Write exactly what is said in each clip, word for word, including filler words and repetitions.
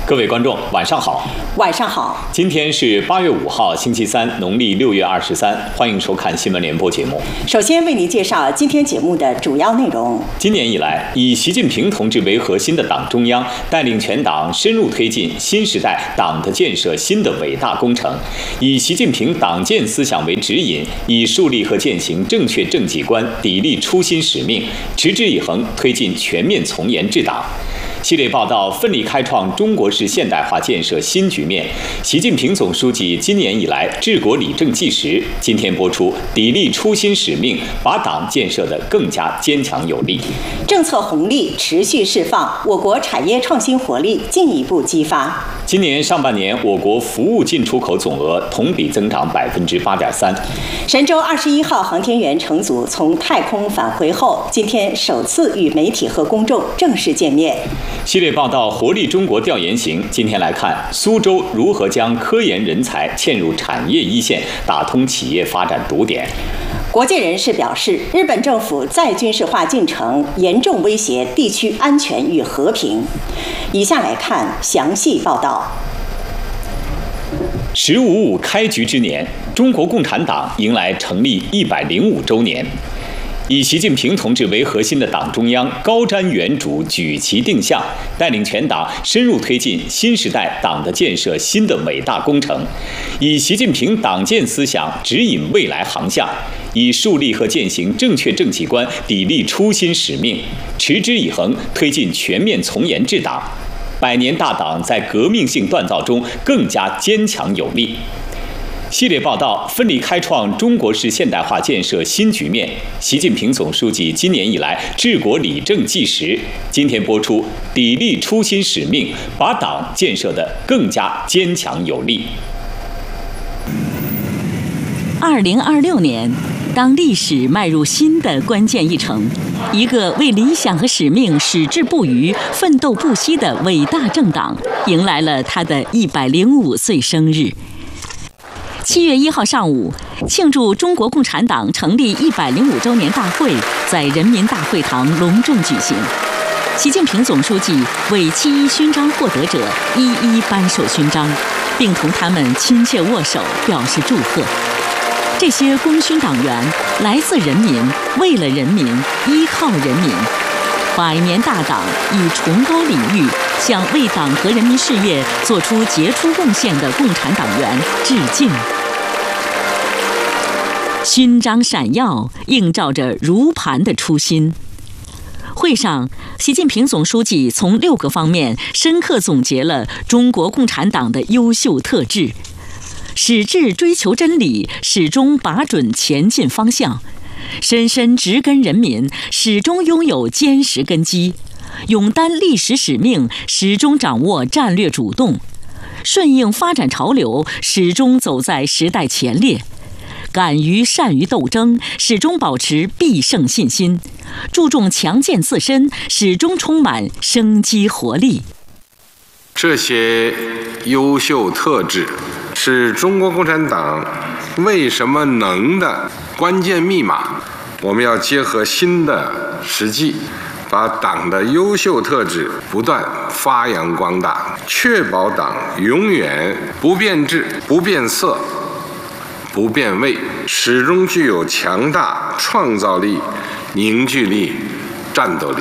各位观众，晚上好。 晚上好。 今天是八月五号，星期三，农历六月二十三。欢迎收看新闻联播节目。 首先为您介绍今天节目的主要内容。 今年以来，以习近平同志为核心的党中央带领全党深入推进新时代党的建设新的伟大工程，以习近平党建思想为指引，以树立和践行正确政绩观，砥砺初心使命，持之以恒推进全面从严治党。系列报道奋力开创中国式现代化建设新局面。习近平总书记今年以来治国理政纪实。今天播出，砥砺初心使命，把党建设得更加坚强有力。 政策红利持续释放，我国产业创新活力进一步激发。 今年上半年，我国服务进出口总额同比增长百分之八点三。 神舟二十一号航天员乘组从太空返回后，今天首次与媒体和公众正式见面。 系列报道活力中国调研行，今天来看苏州如何将科研人才嵌入产业一线，打通企业发展堵点。 国界人士表示，日本政府再军事化进程严重威胁地区安全与和平。以下来看详细报道。 十五五开局之年，中国共产党迎来成立一百零五周年。以习近平同志为核心的党中央高瞻远瞩、举旗定向，带领全党深入推进新时代党的建设新的伟大工程，以习近平党建思想指引未来航向，以树立和践行正确政绩观，砥砺初心使命，持之以恒推进全面从严治党。百年大党在革命性锻造中更加坚强有力。系列报道奋力开创中国式现代化建设新局面。习近平总书记今年以来治国理政纪实。今天播出，砥砺初心使命，把党建设得更加坚强有力。 二零二六年，当历史迈入新的关键一程，一个为理想和使命矢志不渝、奋斗不息的伟大政党迎来了它的一百零五岁生日。七月一号上午，庆祝中国共产党成立一百零五周年大会在人民大会堂隆重举行。习近平总书记为七一勋章获得者一一颁授勋章，并同他们亲切握手，表示祝贺。这些功勋党员来自人民，为了人民，依靠人民。百年大党以崇高礼遇向为党和人民事业做出杰出贡献的共产党员致敬。勋章闪耀，映照着如磐的初心。会上，习近平总书记从六个方面深刻总结了中国共产党的优秀特质：始志追求真理，始终把准前进方向；深深植根人民，始终拥有坚实根基；勇担历史使命，始终掌握战略主动；顺应发展潮流，始终走在时代前列；敢于善于斗争，始终保持必胜信心；注重强健自身，始终充满生机活力。 这些优秀特质是中国共产党为什么能的关键密码。我们要结合新的实际，把党的优秀特质不断发扬光大，确保党永远不变质、不变色、不变味，始终具有强大创造力、凝聚力、战斗力。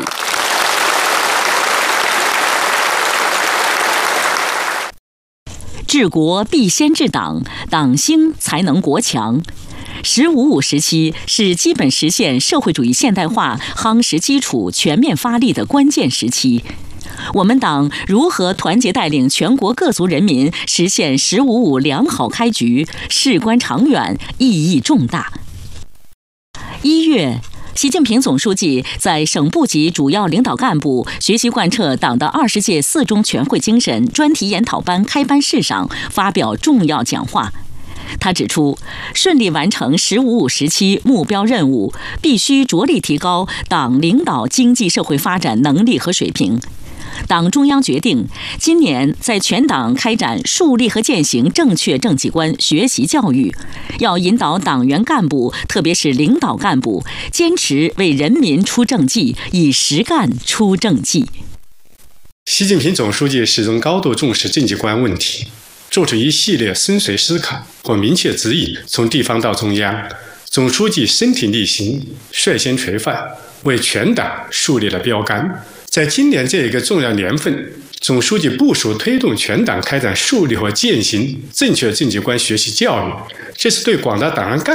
治国必先治党，党兴才能国强。十五五时期是基本实现社会主义现代化夯实基础、全面发力的关键时期。我们党如何团结带领全国各族人民实现十五五良好开局，事关长远，意义重大。一月，习近平总书记在省部级主要领导干部学习贯彻党的二十届四中全会精神专题研讨班开班式上发表重要讲话。他指出，顺利完成“十五五”时期目标任务，必须着力提高党领导经济社会发展能力和水平。党中央决定，今年在全党开展树立和践行正确政绩观学习教育，要引导党员干部，特别是领导干部，坚持为人民出政绩，以实干出政绩。 习近平总书记始终高度重视政绩观问题，做出一系列深邃思考和明确指引，从地方到中央，总书记身体力行，率先垂范，为全党树立了标杆。在今年这一个重要年份，总书记部署推动全党开展树立和践行正确政绩观学习教育，这是对广大党员干